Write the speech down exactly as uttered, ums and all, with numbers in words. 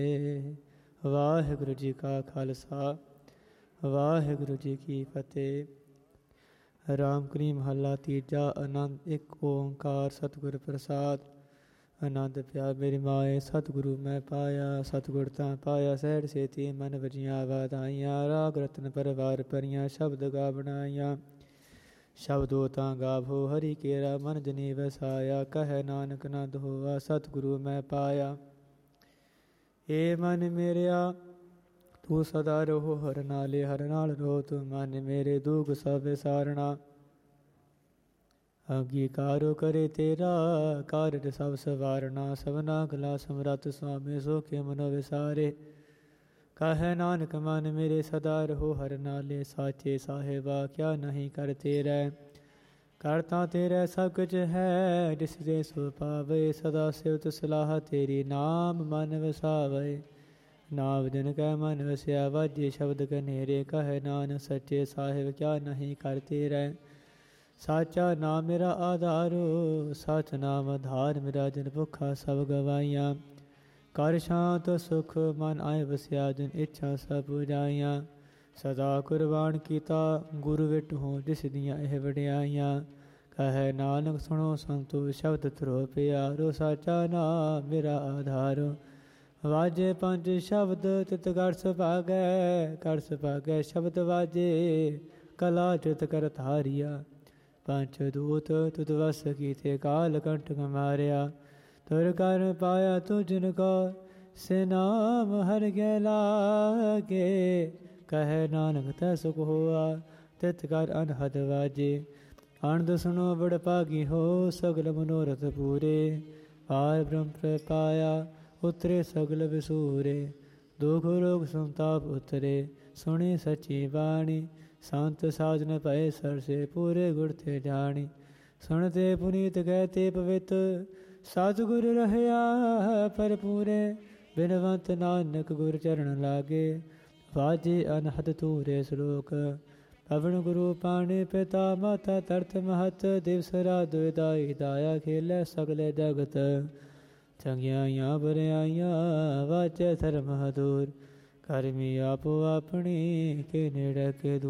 ਵਾਹਿਗੁਰੂ ਜੀ ਕਾ ਖਾਲਸਾ ਵਾਹਿਗੁਰੂ ਜੀ ਕੀ ਫਤਿਹ। ਰਾਮ ਕਲੀ ਮਹੱਲਾ ਤੀਜਾ। ਆਨੰਦ ਇੱਕ ਓੰਕਾਰ ਸਤਿਗੁਰ ਪ੍ਰਸਾਦ। ਆਨੰਦ ਪਿਆ ਮੇਰੀ ਮਾਏ ਸਤਿਗੁਰੂ ਮੈਂ ਪਾਇਆ, ਸਤਿਗੁਰ ਤਾਂ ਪਾਇਆ ਸਹਿੜ ਸੇਤੀ ਮਨ ਵਜੀਆਂ ਵਾਧਾਈਆਂ। ਰਾਗ ਰਤਨ ਪਰਵਾਰ ਭਰੀਆਂ ਸ਼ਬਦ ਗਾ ਬਣਾਈਆਂ, ਸ਼ਬਦੋ ਤਾਂ ਗਾਵੋ ਹਰੀ ਕੇਰਾ ਮਨ ਜਨੀ ਵਸਾਇਆ। ਕਹਿ ਨਾਨਕ ਆਨੰਦ ਹੋਆ ਸਤਿਗੁਰੂ ਮੈਂ ਪਾਇਆ। ਏ ਮਨ ਮੇਰਿਆ ਤੂੰ ਸਦਾ ਰਹੋ ਹਰ ਨਾਲੇ, ਹਰ ਨਾਲ ਰਹੋ ਤੂੰ ਮਨ ਮੇਰੇ। ਦੁਖ ਸਭ ਵਿਸਾਰਣਾ ਅੰਗੀਕਾਰੋ ਕਰੇ ਤੇਰਾ, ਕਾਰਜ ਸਭ ਸਵਾਰਨਾ। ਸਭਨਾ ਗਲਾ ਸਮਰੱਥ ਸੁਆਮੀ ਸੋਖੇ ਮਨੋ ਵਿਸਾਰੇ। ਕਹੈ ਨਾਨਕ ਮਨ ਮੇਰੇ ਸਦਾ ਰਹੋ ਹਰ ਨਾਲੇ, ਸਾਚੇ ਸਾਹਿਬਾ ਕਿਆ ਨਹੀਂ ਕਰ ਤੇਰਾ। ਕਰਤਾ ਤੇਰਾ ਸਭ ਕੁਝ ਹੈ ਜਿਸ ਦੇ ਸੋ ਪਾਵੇ, ਸਦਾ ਸਿਵਤ ਸਲਾਹ ਤੇਰੀ ਨਾਮ ਮਨ ਵਸਾਵੇ। ਨਾਮ ਜਨ ਕੈ ਮਨ ਵਸਿਆ ਵਾਜੇ ਸ਼ਬਦ ਕਨੇਰੇ, ਕਹੈ ਨਾਨਕ ਸੱਚੇ ਸਾਹਿਬ ਕਿਆ ਨਹੀਂ ਕਰ ਤੇਰਾ। ਸਾਚਾ ਨਾਮ ਮੇਰਾ ਆਧਾਰੋ, ਸਚ ਨਾਮ ਆਧਾਰ ਮੇਰਾ। ਜਨ ਭੁੱਖਾ ਸਭ ਗਵਾਈਆਂ, ਕਰ ਸ਼ਾਂਤ ਸੁਖ ਮਨ ਆਏ ਵਸਿਆ। ਜਨ ਇੱਛਾ ਸਭ ਪੁਜਾਈਆਂ, ਸਦਾ ਕੁਰਬਾਨ ਕੀਤਾ ਗੁਰੂ ਵਿਟ ਹੋ ਜਿਸ ਦੀਆਂ ਇਹ ਵਡਿਆਈਆਂ। ਕਹੈ ਨਾਨਕ ਸੁਣੋ ਸੰਤੋ ਸ਼ਬਦ ਧਰੋ ਪਿਆਰੋ, ਸਾਚਾ ਨਾਮ ਮੇਰਾ ਆਧਾਰੋ। ਵਾਜੇ ਪੰਜ ਸ਼ਬਦ ਤਿਤ ਕਰ ਸੁਭਾਗੈ, ਕਰ ਸੁਭਾਗੈ ਸ਼ਬਦ ਵਾਜੇ ਕਲਾ ਚਿਤ ਕਰ ਧਾਰਿਆ। ਪੰਚ ਦੂਤ ਤੁਧ ਵਸ ਕੀਤੇ ਕਾਲ ਕੰਟਕ ਮਾਰਿਆ, ਤੁਰ ਕਰ ਪਾਇਆ ਤੁਜਨ ਕੋ ਸੇ ਨਾਮ ਹਰ ਗੈ ਲਾਗੇ। ਕਹੈ ਨਾਨਕ ਤੈ ਸੁਖ ਹੋਆ ਤਿਤ ਕਰ ਅਨਹਦ ਵਾਜੇ। ਆਨੰਦ ਸੁਣੋ ਬੜ ਭਾਗੀ ਹੋ ਸਗਲ ਮਨੋਰਥ ਪੂਰੇ, ਪਾਰ ਬ੍ਰਹਮ ਪ੍ਰਪਾਇਆ ਉਤਰੇ ਸਗਲ ਵਿਸੂਰੇ। ਦੁਖ ਰੋਗ ਸੰਤਾਪ ਉਤਰੇ ਸੁਣੀ ਸੱਚੀ ਬਾਣੀ, ਸੰਤ ਸਾਜਨ ਭਏ ਸਰਸੇ ਪੂਰੇ ਗੁਰ ਤੇ ਜਾਣੀ। ਸੁਣਤੇ ਪੁਨੀਤ ਗਏ ਪਵਿੱਤ ਸਤਿਗੁਰ ਰਹਿਆ ਭਰਪੂਰੇ। ਬਿਨਵੰਤ ਨਾਨਕ ਗੁਰ ਚਰਨ ਲਾਗੇ, ਵਾਜੇ ਅਨਹਦ ਤੂਰੇ ਸਲੋਕ। ਪਵਨ ਗੁਰੂ ਪਾਣੀ ਪਿਤਾ ਮਾਤਾ ਤਰਤ ਮਹਤ, ਦਿਵਸ ਰਾਤ ਦਾਈ ਦਾਇਆ ਖੇਲੇ ਸਗਲੇ ਜਗਤ। ਚੰਗਿਆਈਆਂ ਬਰਿਆਈਆਂ ਵਾਜੇ ਧਰਮ ਹਦੂਰ, ਕਰਮੀ ਆਪੋ ਆਪਣੀ ਕੇ ਨੇੜੇ ਕੇ ਦੂਰ।